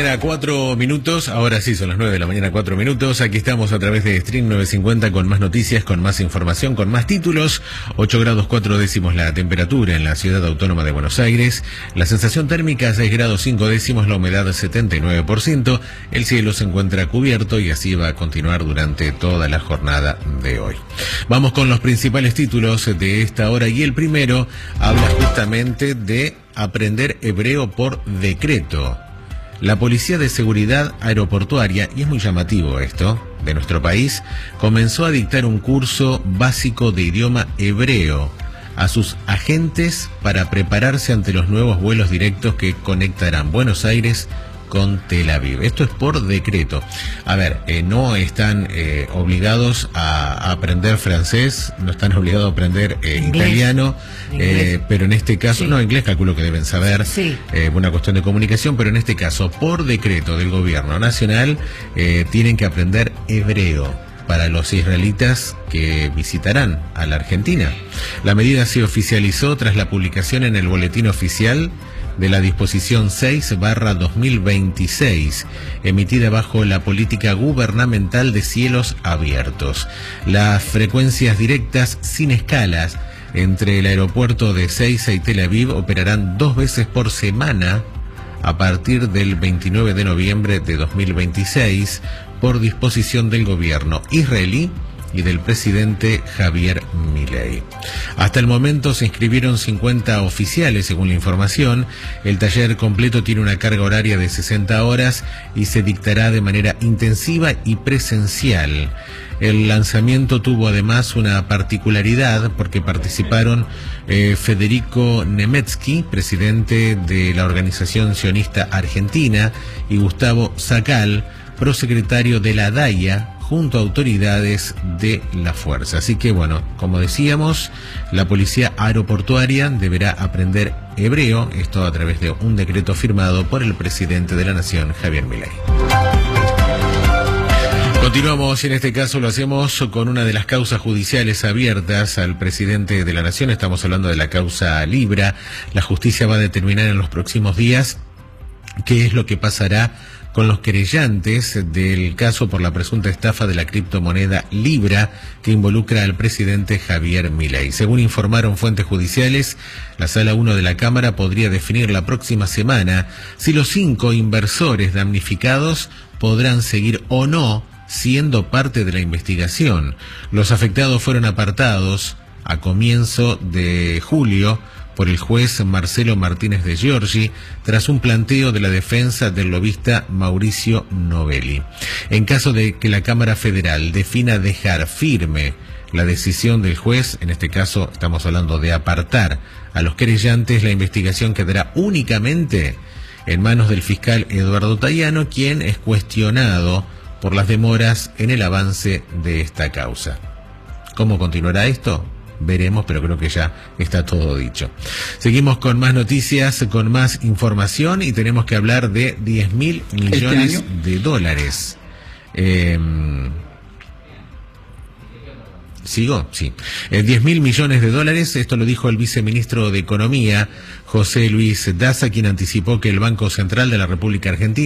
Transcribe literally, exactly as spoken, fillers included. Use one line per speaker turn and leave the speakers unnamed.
mañana, cuatro minutos. Ahora sí, son las nueve de la mañana, cuatro minutos. Aquí estamos a través de Stream novecientos cincuenta con más noticias, con más información, con más títulos. ocho grados cuatro décimos la temperatura en la ciudad autónoma de Buenos Aires. La sensación térmica seis grados cinco décimos, la humedad setenta y nueve por ciento. El cielo se encuentra cubierto y así va a continuar durante toda la jornada de hoy. Vamos con los principales títulos de esta hora y el primero habla justamente de aprender hebreo por decreto. La Policía de Seguridad Aeroportuaria, y es muy llamativo esto, de nuestro país, comenzó a dictar un curso básico de idioma hebreo a sus agentes para prepararse ante los nuevos vuelos directos que conectarán Buenos Aires con Tel Aviv. Esto es por decreto. A ver, eh, no están eh, obligados a, a aprender francés, no están obligados a aprender eh, italiano, eh, pero en este caso, sí. no, inglés calculo que deben saber, sí. eh, una cuestión de comunicación, pero en este caso, por decreto del gobierno nacional, eh, tienen que aprender hebreo para los israelitas que visitarán a la Argentina. La medida se oficializó tras la publicación en el Boletín Oficial de la disposición seis barra dos mil veintiséis, emitida bajo la política gubernamental de cielos abiertos. Las frecuencias directas sin escalas entre el aeropuerto de Ezeiza y Tel Aviv operarán dos veces por semana a partir del veintinueve de noviembre de dos mil veintiséis por disposición del gobierno israelí y del presidente Javier Milei. Hasta el momento se inscribieron cincuenta oficiales, según la información. El taller completo tiene una carga horaria de sesenta horas y se dictará de manera intensiva y presencial. El lanzamiento tuvo además una particularidad porque participaron eh, Federico Nemetsky, presidente de la Organización Sionista Argentina, y Gustavo Sakal, prosecretario de la DAIA, junto a autoridades de la fuerza. Así que bueno, como decíamos, la Policía Aeroportuaria deberá aprender hebreo, esto a través de un decreto firmado por el presidente de la Nación, Javier Milei. Continuamos y en este caso lo hacemos con una de las causas judiciales abiertas al presidente de la Nación. Estamos hablando de la causa Libra. La justicia va a determinar en los próximos días qué es lo que pasará con los querellantes del caso por la presunta estafa de la criptomoneda Libra que involucra al presidente Javier Milei. Según informaron fuentes judiciales, la Sala uno de la Cámara podría definir la próxima semana si los cinco inversores damnificados podrán seguir o no siendo parte de la investigación. Los afectados fueron apartados a comienzo de julio por el juez Marcelo Martínez de Giorgi, tras un planteo de la defensa del lobista Mauricio Novelli. En caso de que la Cámara Federal defina dejar firme la decisión del juez, en este caso estamos hablando de apartar a los querellantes, la investigación quedará únicamente en manos del fiscal Eduardo Tayano, quien es cuestionado por las demoras en el avance de esta causa. ¿Cómo continuará esto? Veremos, pero creo que ya está todo dicho. Seguimos con más noticias, con más información y tenemos que hablar de diez mil millones ¿Este de dólares. Eh, ¿Sigo? Sí. Eh, diez mil millones de dólares, esto lo dijo el viceministro de Economía, José Luis Daza, quien anticipó que el Banco Central de la República Argentina